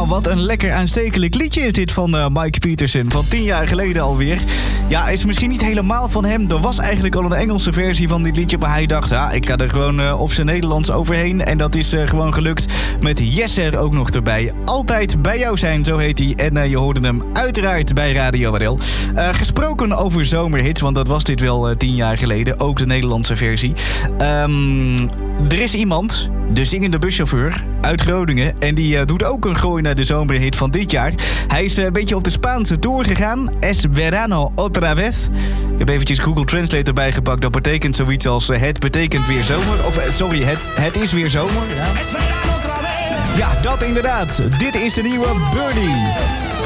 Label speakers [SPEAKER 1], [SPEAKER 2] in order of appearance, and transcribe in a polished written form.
[SPEAKER 1] wat een lekker aanstekelijk liedje is dit van Mike Peterson. Van 10 jaar geleden alweer. Ja, is misschien niet helemaal van hem. Er was eigenlijk al een Engelse versie van dit liedje. Maar hij dacht, ik ga er gewoon op zijn Nederlands overheen. En dat is gewoon gelukt. Met Yes er ook nog erbij. Altijd bij jou zijn, zo heet hij. En je hoorde hem uiteraard bij Radio Wadel. Gesproken over zomerhits, want dat was dit wel 10 jaar geleden. Ook de Nederlandse versie. Er is iemand, de zingende buschauffeur uit Groningen. En die doet ook een gooi naar de zomerhit van dit jaar. Hij is een beetje op de Spaanse tour gegaan. Es verano otra vez. Ik heb eventjes Google Translate erbij gepakt. Dat betekent zoiets als het betekent weer zomer. Of sorry, het is weer zomer. Ja. Ja, dat inderdaad. Dit is de nieuwe Birdie.